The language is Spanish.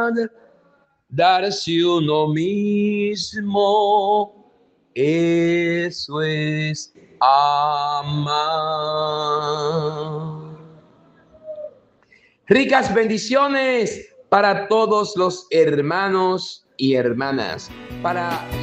darse uno mismo, eso es amar. Ricas bendiciones para todos los hermanos y hermanas, para